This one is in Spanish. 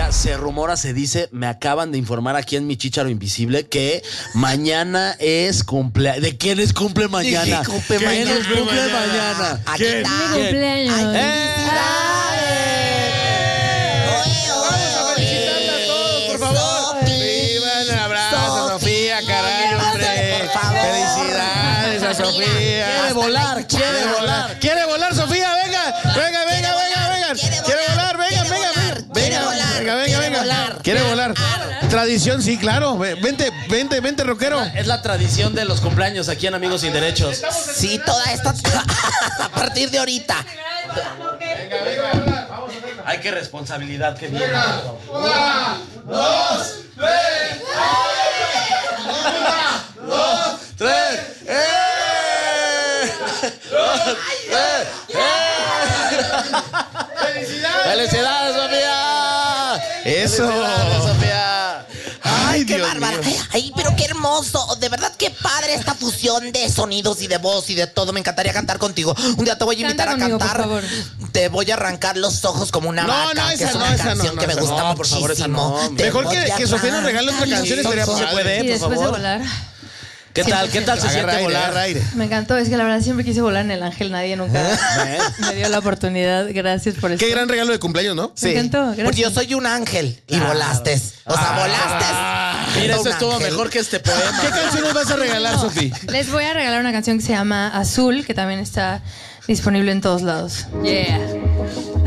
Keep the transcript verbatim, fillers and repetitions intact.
Oiga, se rumora, se dice, me acaban de informar aquí en mi Chícharo Invisible que mañana es cumpleaños. ¿De quién es cumple mañana? ¿Quién cumple ¿Quién mañana? es cumple mañana? Aquí ¿Quién? está. Mi cumpleaños. Ay, ¡Eh! Vamos a felicitarla a todos, por favor. Viva, un abrazo, Sofía, caray, hombre. Por favor. Felicidades a Sofía. Quiere volar, quiere volar. ¿Quiere volar, Sofía? Venga, venga, venga, venga, venga. quiere volar, venga, quiere venga, volar, venga. quiere Venga, volar, venga, venga, quiere venga. volar. Quiere volar. Tradición, sí, claro. Vente, vente, vente, rockero. Es la tradición de los cumpleaños aquí en Amigos Sin Derechos. Sí, toda esta. A partir de ahorita. Ay, qué responsabilidad, qué bien. Una, dos, tres. Una, dos, tres. ¡Eh! Dos, tres. ¡Eh! ¡Felicidades! ¡Felicidades, Sofía! ¡Eso! ¡Felicidades, Sofía! ¡Ay, ¡Qué Dios bárbara! mío! ¡Ay, pero qué hermoso! De verdad, qué padre esta fusión de sonidos y de voz y de todo. Me encantaría cantar contigo. Un día te voy a invitar Canta a conmigo, por cantar. favor. Te voy a arrancar los ojos como una No, vaca, no, que esa es no, una esa no, canción no, que me esa gusta no, muchísimo. por favor, esa no. Te Mejor voy que- a que Sofía nos regale otra arrancar canción, los estaría ojos. padre. ¿Se puede, Y por después de favor? volar. ¿Qué tal? ¿Qué tal se Agarra siente aire, volar? agarra aire. Me encantó, es que la verdad siempre quise volar en el Ángel, nadie nunca me dio la oportunidad. Gracias por eso. Qué gran regalo de cumpleaños, ¿no? Me encantó, gracias. Porque yo soy un ángel y volaste. O sea, volaste. Mira, eso Un estuvo ángel. mejor que este poema. ¿Qué canción nos vas a regalar, Sofía? Les voy a regalar una canción que se llama Azul, que también está disponible en todos lados. Yeah.